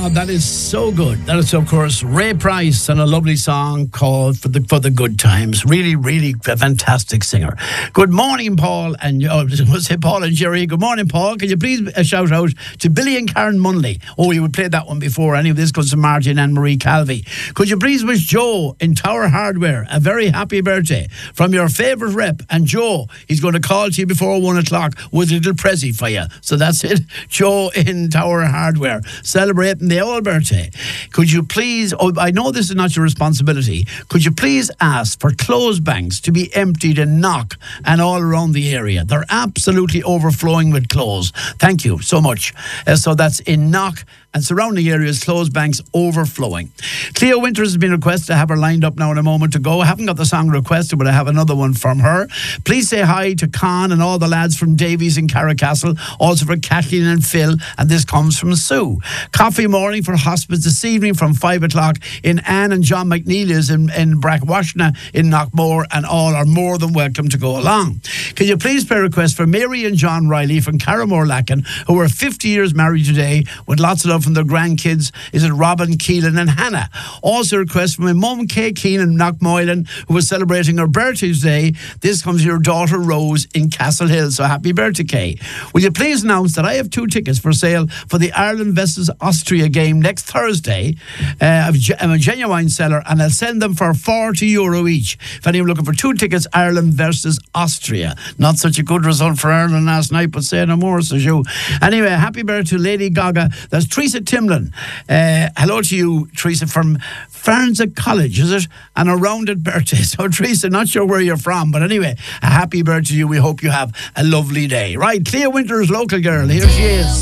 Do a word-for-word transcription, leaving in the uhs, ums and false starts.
Oh, that is so good. That is, of course, Ray Price and a lovely song called For the For the Good Times. Really, really a fantastic singer. Good morning, Paul and oh, I was going to say Paul and Jerry. Good morning, Paul. Can you please uh, shout out to Billy and Karen Munley? Oh, you would play that one before. Any of this goes to Martin and Marie Calvi. Could you please wish Joe in Tower Hardware a very happy birthday from your favourite rep? And Joe, he's going to call to you before one o'clock with a little prezi for you. So that's it. Joe in Tower Hardware, celebrating the old birthday. Could you please, oh, I know this is not your responsibility, could you please ask for clothes banks to be emptied in Knock and all around the area? They're absolutely overflowing with clothes. Thank you so much. Uh, so that's in Knock and surrounding areas, clothes banks overflowing. Cleo Winters has been requested to have her lined up now in a moment to go. I haven't got the song requested, but I have another one from her. Please say hi to Con and all the lads from Davies in Carricastle, also for Kathleen and Phil, and this comes from Sue. Coffee morning for hospice this evening from five o'clock in Anne and John McNeely's in, in Brackwashna in Knockmore, and all are more than welcome to go along. Can you please play a request for Mary and John Riley from Carramore Lacken, who are fifty years married today with lots of love from their grandkids? Is it Robin, Keelan and Hannah? Also a request from my mum Kay Keane in Knockmoylan, who was celebrating her birthday today. This comes your daughter Rose in Castle Hill, so happy birthday, Kay. Will you please announce that I have two tickets for sale for the Ireland versus Austria game next Thursday? Uh, I'm a genuine seller and I'll send them for forty euro each. If anyone looking for two tickets, Ireland versus Austria. Not such a good result for Ireland last night, but say no more, says you. Anyway, happy birthday to Lady Gaga. That's Teresa Timlin. Uh, hello to you, Teresa, from Farnza College, is it? And a rounded birthday. So, Teresa, not sure where you're from, but anyway, a happy birthday to you. We hope you have a lovely day. Right, Cleo Winters, local girl. Here she is.